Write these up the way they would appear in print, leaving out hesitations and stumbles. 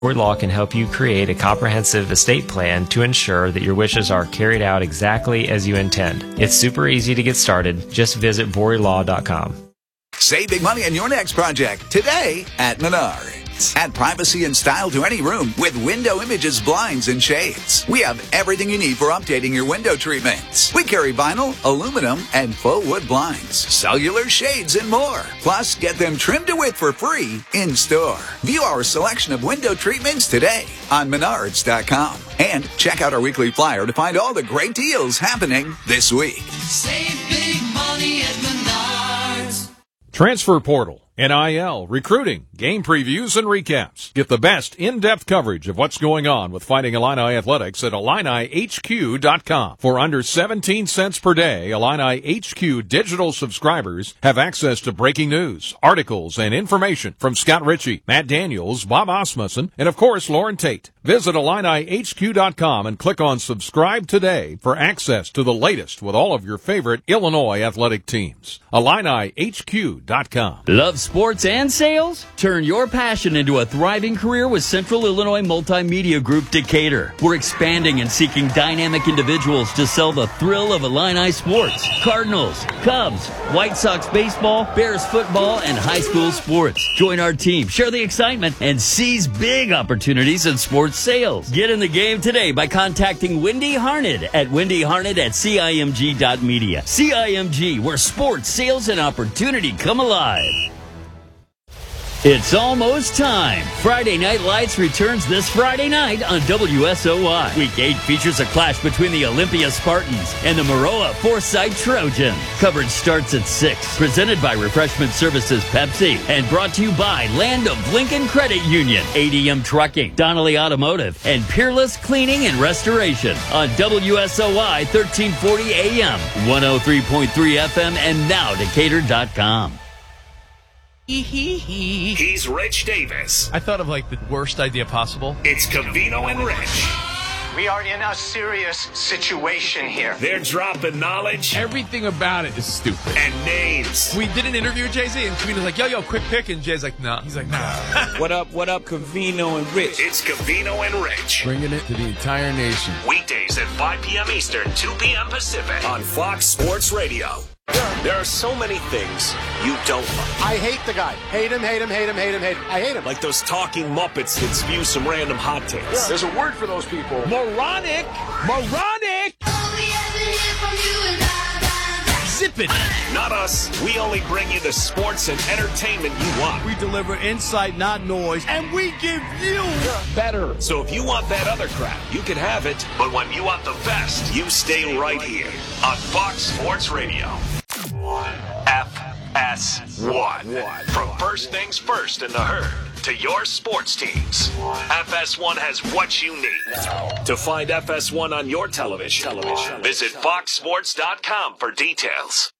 Brewer Law can help you create a comprehensive estate plan to ensure that your wishes are carried out exactly as you intend. It's super easy to get started. Just visit VoryLaw.com. Save big money on your next project today at Menards. Add privacy and style to any room with Window Images blinds and shades. We have everything you need for updating your window treatments. We carry vinyl, aluminum, and faux wood blinds, cellular shades, and more. Plus, get them trimmed to width for free in store. View our selection of window treatments today on Menards.com. And check out our weekly flyer to find all the great deals happening this week. Save big money at Menards. Transfer Portal, NIL, recruiting, game previews, and recaps. Get the best in-depth coverage of what's going on with Fighting Illini Athletics at IlliniHQ.com. For under 17 cents per day, Illini HQ digital subscribers have access to breaking news, articles, and information from Scott Ritchie, Matt Daniels, Bob Osmussen, and of course, Lauren Tate. Visit IlliniHQ.com and click on Subscribe Today for access to the latest with all of your favorite Illinois athletic teams. IlliniHQ.com. Love sports and sales? Turn your passion into a thriving career with Central Illinois Multimedia Group Decatur. We're expanding and seeking dynamic individuals to sell the thrill of Illini sports. Cardinals, Cubs, White Sox baseball, Bears football, and high school sports. Join our team, share the excitement, and seize big opportunities in sports sales. Get in the game today by contacting Wendy Harned at wendyharned@cimg.media. CIMG, where sports, sales, and opportunity come alive. It's almost time. Friday Night Lights returns this Friday night on WSOY. Week 8 features a clash between the Olympia Spartans and the Maroa Forsyth Trojans. Coverage starts at 6. Presented by Refreshment Services Pepsi and brought to you by Land of Lincoln Credit Union, ADM Trucking, Donnelly Automotive, and Peerless Cleaning and Restoration on WSOY 1340 AM, 103.3 FM, and now Decatur.com. He's Rich Davis. I thought of like the worst idea possible. It's Covino and Rich. We are in a serious situation here. They're dropping knowledge. Everything about it is stupid. And names. We did an interview with Jay-Z, and Covino's like, yo, quick pick. And Jay's like, nah. He's like, nah. What up, Covino and Rich? It's Covino and Rich. Bringing it to the entire nation. Weekdays at 5 p.m. Eastern, 2 p.m. Pacific on Fox Sports Radio. There are so many things you don't like. I hate the guy. Hate him. I hate him. Like those talking Muppets that spew some random hot takes. Yeah. There's a word for those people. Moronic. Zip it. Not us. We only bring you the sports and entertainment you want. We deliver insight, not noise, and we give you better. So if you want that other crap, you can have it. But when you want the best, you stay right here on Fox Sports Radio. FS1. From First Things First in the Herd to your sports teams, FS1 has what you need. To find FS1 on your television, visit foxsports.com for details.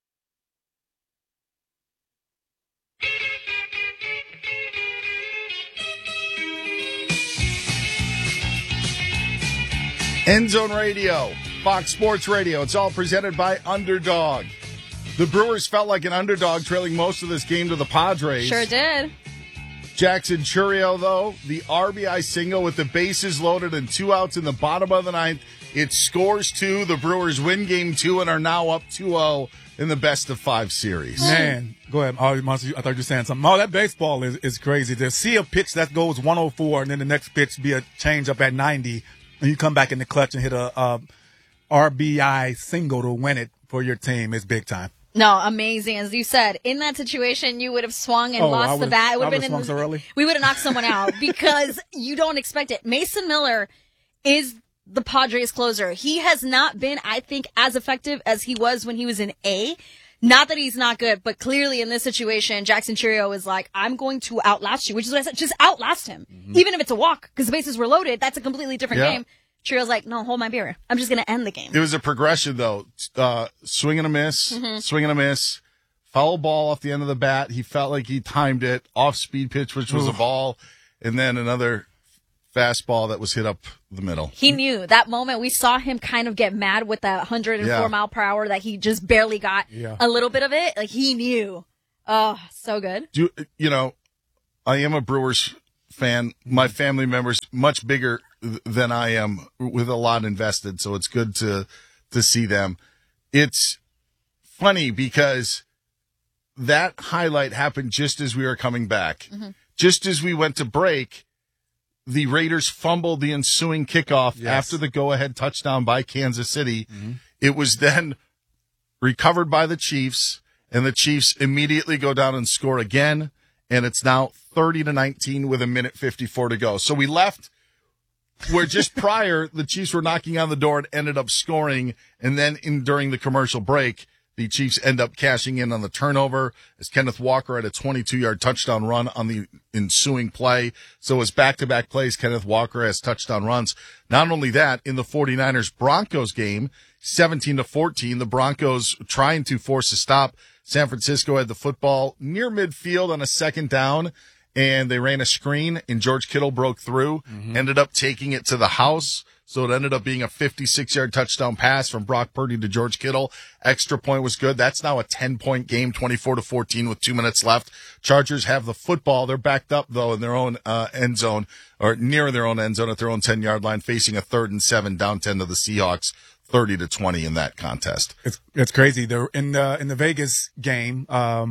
End Zone Radio, Fox Sports Radio. It's all presented by Underdog. The Brewers felt like an underdog trailing most of this game to the Padres. Sure did. Jackson Chourio, though, the RBI single with the bases loaded and 2 outs in the bottom of the ninth. It scores 2. The Brewers win game 2 and are now up 2-0 in the best-of-5 series. Man, go ahead. Oh, I thought you were saying something. Oh, that baseball is crazy. To see a pitch that goes 104 and then the next pitch be a change up at 90, and you come back in the clutch and hit a RBI single to win it for your team is big time. No, amazing. As you said, in that situation, you would have swung and lost the bat. It would have been so early. We would have knocked someone out because you don't expect it. Mason Miller is the Padres closer. He has not been, I think, as effective as he was when he was in A. Not that he's not good, but clearly in this situation, Jackson Chourio is like, I'm going to outlast you, which is what I said. Just outlast him. Mm-hmm. Even if it's a walk, because the bases were loaded, that's a completely different game. Chourio's like, no, hold my beer. I'm just going to end the game. It was a progression, though. Swing and a miss, swing and a miss, foul ball off the end of the bat. He felt like he timed it, off-speed pitch, which was a ball, and then another fastball that was hit up the middle. He knew that moment. We saw him kind of get mad with that 104 mile per hour that he just barely got a little bit of it. Like, he knew. Oh, so good. You know, I am a Brewers fan. My family members much bigger than I am with a lot invested, so it's good to see them. It's funny because that highlight happened just as we were coming back. Mm-hmm. Just as we went to break, the Raiders fumbled the ensuing kickoff after the go-ahead touchdown by Kansas City. Mm-hmm. It was then recovered by the Chiefs, and the Chiefs immediately go down and score again, and it's now 30-19 with 1:54 to go. So we left where just prior, the Chiefs were knocking on the door and ended up scoring, and then during the commercial break, the Chiefs end up cashing in on the turnover as Kenneth Walker had a 22-yard touchdown run on the ensuing play. So it's back-to-back plays. Kenneth Walker has touchdown runs. Not only that, in the 49ers-Broncos game, 17-14, the Broncos trying to force a stop. San Francisco had the football near midfield on a second down, and they ran a screen, and George Kittle broke through, ended up taking it to the house. So it ended up being a 56-yard touchdown pass from Brock Purdy to George Kittle. Extra point was good. That's now a 10-point game, 24-14 with 2 minutes left. Chargers have the football. They're backed up, though, in their own end zone, or near their own end zone at their own 10-yard line, facing a 3rd and 7, down 10 to the Seahawks, 30-20 in that contest. It's crazy. They're in the Vegas game,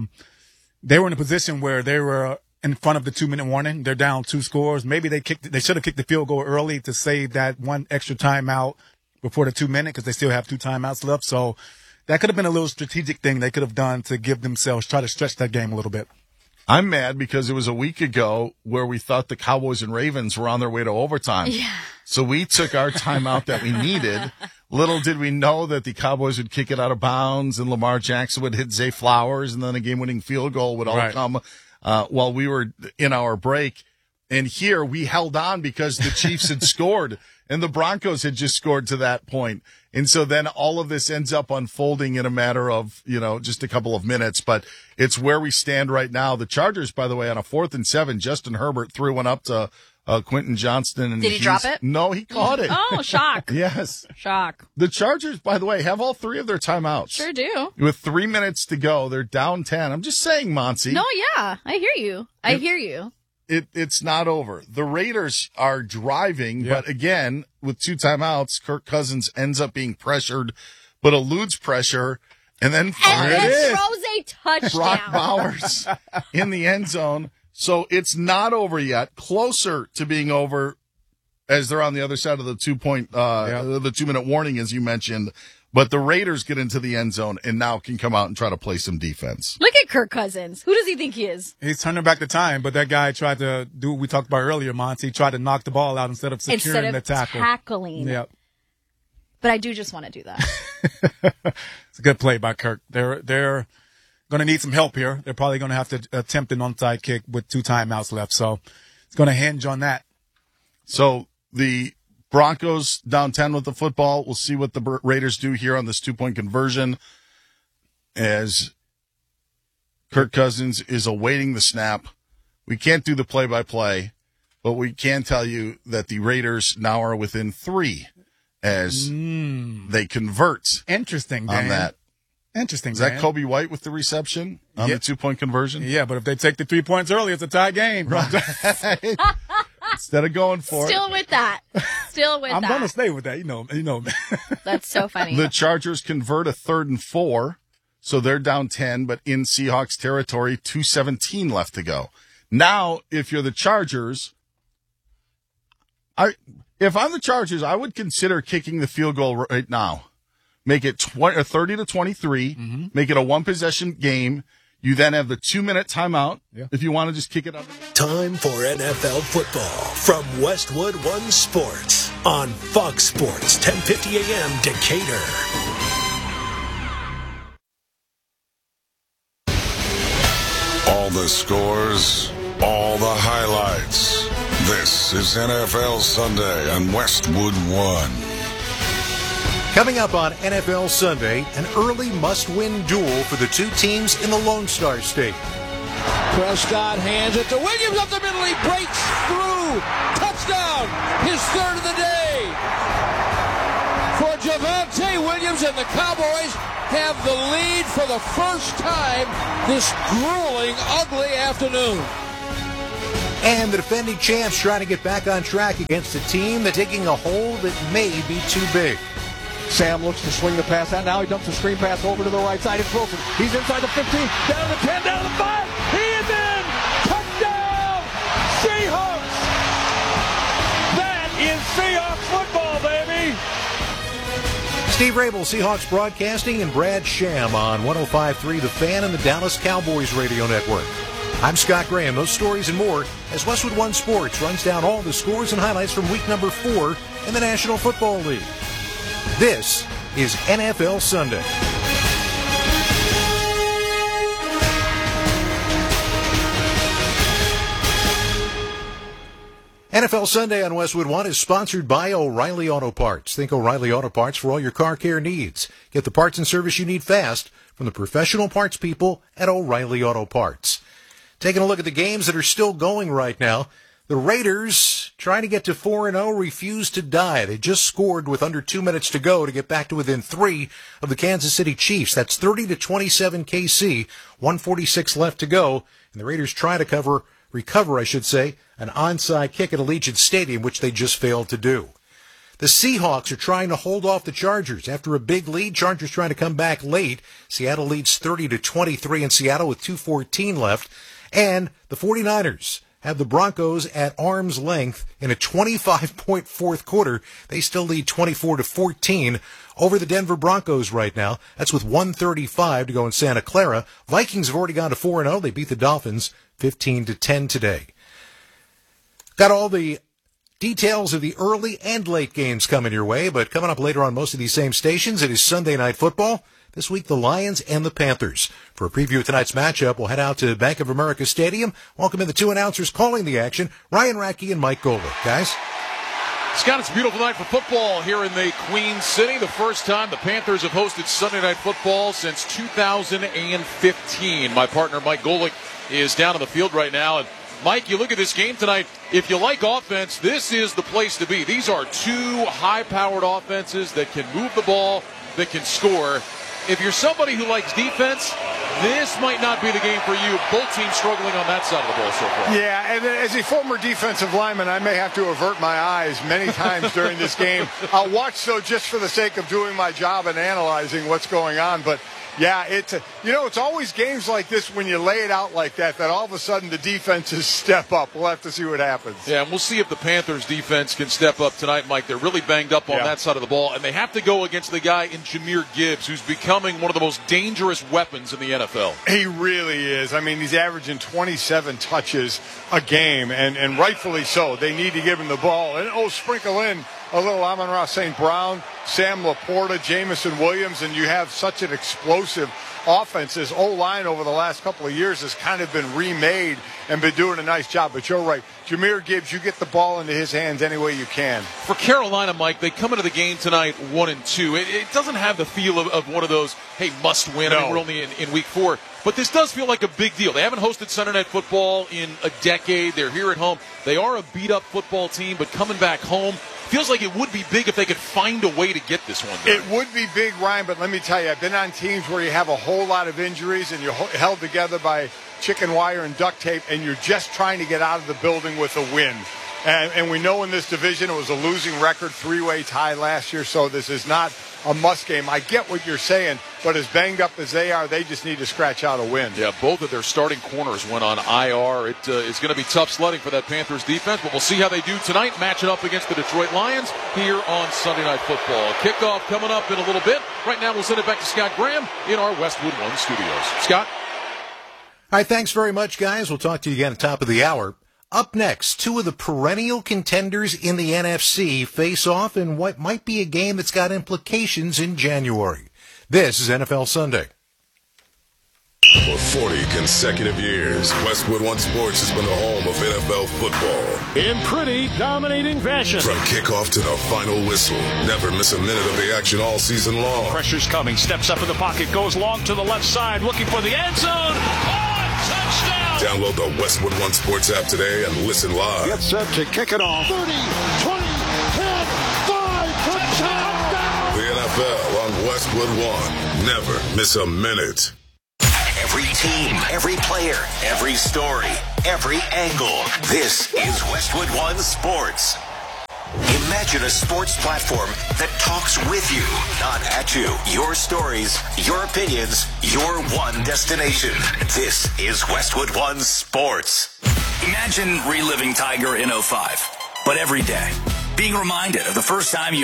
they were in a position where they were in front of the 2-minute warning. They're down 2 scores. Maybe they should have kicked the field goal early to save that one extra timeout before the 2-minute, because they still have 2 timeouts left. So that could have been a little strategic thing they could have done to give themselves, try to stretch that game a little bit. I'm mad because it was a week ago where we thought the Cowboys and Ravens were on their way to overtime. Yeah. So we took our timeout that we needed. Little did we know that the Cowboys would kick it out of bounds and Lamar Jackson would hit Zay Flowers, and then a game-winning field goal would all come while we were in our break. And here we held on because the Chiefs had scored and the Broncos had just scored to that point. And so then all of this ends up unfolding in a matter of, just a couple of minutes. But it's where we stand right now. The Chargers, by the way, on a 4th and 7, Justin Herbert threw one up to Quentin Johnston. And did he drop it? No, he caught it. Oh, shock. Yes. Shock. The Chargers, by the way, have all 3 of their timeouts. Sure do. With 3 minutes to go, they're down 10. I'm just saying, Monty. No, yeah. I hear you. I hear you. It's not over. The Raiders are driving, but again, with 2 timeouts, Kirk Cousins ends up being pressured, but eludes pressure, and then throws a touchdown. Brock Bowers in the end zone. So it's not over yet. Closer to being over as they're on the other side of the 2-minute warning, as you mentioned. But the Raiders get into the end zone and now can come out and try to play some defense. Look at Kirk Cousins. Who does he think he is? He's turning back the time, but that guy tried to do what we talked about earlier, Monty. He tried to knock the ball out instead of securing the tackle. Tackling. Yep. But I do just want to do that. It's a good play by Kirk. They're going to need some help here. They're probably going to have to attempt an onside kick with 2 timeouts left. So it's going to hinge on that. So the Broncos down 10 with the football. We'll see what the Raiders do here on this 2-point conversion as Kirk Cousins is awaiting the snap. We can't do the play-by-play, but we can tell you that the Raiders now are within 3 as they convert. Interesting, Dan. On that. Interesting. Is that Kobe White with the reception on the 2-point conversion? Yeah, but if they take the 3 points early, it's a tie game. Right. Instead of going for Still with that. I'm going to stay with that. You know. That's so funny. The Chargers convert a 3rd and 4, so they're down 10, but in Seahawks territory, 2:17 left to go. Now, if you're the Chargers, if I'm the Chargers, I would consider kicking the field goal right now. Make it 30-23, make it a 1-possession game. You then have the 2-minute timeout if you want to just kick it up. Time for NFL football from Westwood One Sports on Fox Sports, 1050 a.m. Decatur. All the scores, all the highlights. This is NFL Sunday on Westwood One. Coming up on NFL Sunday, an early must-win duel for the 2 teams in the Lone Star State. Prescott hands it to Williams up the middle. He breaks through. Touchdown. His 3rd of the day. For Javonte Williams, and the Cowboys have the lead for the first time this grueling, ugly afternoon. And the defending champs trying to get back on track against a team that's digging a hole that may be too big. Sam looks to swing the pass out. Now he dumps a screen pass over to the right side. It's Wilson. He's inside the 15, down to the 10, down to the 5. He is in! Touchdown! Seahawks! That is Seahawks football, baby! Steve Rabel, Seahawks Broadcasting, and Brad Sham on 105.3 The Fan and the Dallas Cowboys Radio Network. I'm Scott Graham. Those stories and more as Westwood One Sports runs down all the scores and highlights from week number 4 in the National Football League. This is NFL Sunday. NFL Sunday on Westwood One is sponsored by O'Reilly Auto Parts. Think O'Reilly Auto Parts for all your car care needs. Get the parts and service you need fast from the professional parts people at O'Reilly Auto Parts. Taking a look at the games that are still going right now. The Raiders, trying to get to 4-0, refuse to die. They just scored with under 2 minutes to go to get back to within 3 of the Kansas City Chiefs. That's 30-27 KC, 1:46 left to go. And the Raiders try to recover, an onside kick at Allegiant Stadium, which they just failed to do. The Seahawks are trying to hold off the Chargers. After a big lead, Chargers trying to come back late. Seattle leads 30-23 in Seattle with 2:14 left. And the 49ers have the Broncos at arm's length in a 25-point fourth quarter. They still lead 24-14 over the Denver Broncos right now. That's with 1:35 to go in Santa Clara. Vikings have already gone to 4-0. They beat the Dolphins 15-10 today. Got all the details of the early and late games coming your way, but coming up later on most of these same stations, it is Sunday Night Football. This week, the Lions and the Panthers. For a preview of tonight's matchup, we'll head out to Bank of America Stadium. Welcome in the two announcers calling the action, Ryan Rackey and Mike Golick. Guys? Scott, it's a beautiful night for football here in the Queen City. The first time the Panthers have hosted Sunday Night Football since 2015. My partner, Mike Golick, is down on the field right now. And Mike, you look at this game tonight, if you like offense, this is the place to be. These are two high-powered offenses that can move the ball, that can score. If you're somebody who likes defense, this might not be the game for you. Both teams struggling on that side of the ball so far. Yeah, and as a former defensive lineman, I may have to avert my eyes many times during this game. I'll watch, though, just for the sake of doing my job and analyzing what's going on. But, yeah, it's always games like this when you lay it out like that all of a sudden the defenses step up. We'll have to see what happens. Yeah, and we'll see if the Panthers defense can step up tonight, Mike. They're really banged up on that side of the ball, and they have to go against the guy in Jahmyr Gibbs, who's becoming one of the most dangerous weapons in the NFL. He really is. I mean, he's averaging 27 touches a game, and rightfully so. They need to give him the ball. And, sprinkle in a little Amon-Ra St. Brown, Sam Laporta, Jameson Williams, and you have such an explosive offense. This O-line over the last couple of years has kind of been remade and been doing a nice job. But you're right. Jahmyr Gibbs, you get the ball into his hands any way you can. For Carolina, Mike, they come into the game tonight 1-2. It doesn't have the feel of one of those, hey, must win. No. I mean, we're only in week 4. But this does feel like a big deal. They haven't hosted Sunday Night Football in a decade. They're here at home. They are a beat-up football team, but coming back home, feels like it would be big if they could find a way to get this one done. It would be big, Ryan, but let me tell you, I've been on teams where you have a whole lot of injuries and you're held together by chicken wire and duct tape, and you're just trying to get out of the building with a win. And we know in this division it was a losing record, 3-way tie last year, so this is not a must game. I get what you're saying, but as banged up as they are, they just need to scratch out a win. Yeah, both of their starting corners went on IR. It is going to be tough sledding for that Panthers defense, but we'll see how they do tonight, matching up against the Detroit Lions here on Sunday Night Football. Kickoff coming up in a little bit. Right now, we'll send it back to Scott Graham in our Westwood One studios. Scott? All right, thanks very much, guys. We'll talk to you again at the top of the hour. Up next, two of the perennial contenders in the NFC face off in what might be a game that's got implications in January. This is NFL Sunday. For 40 consecutive years, Westwood One Sports has been the home of NFL football. In pretty dominating fashion. From kickoff to the final whistle, never miss a minute of the action all season long. Pressure's coming, steps up in the pocket, goes long to the left side, looking for the end zone. Touchdown! Download the Westwood One Sports app today and listen live. Get set to kick it off. 30, 20, 10, 5, touchdown! The NFL on Westwood One. Never miss a minute. Every team, every player, every story, every angle. This is Westwood One Sports. Imagine a sports platform that talks with you, not at you. Your stories, your opinions, your one destination. This is Westwood One Sports. Imagine reliving Tiger in 05, but every day, being reminded of the first time you